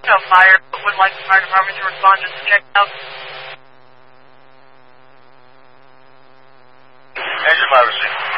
No fire. Would like the fire department to respond just to check out. Engine 5 received.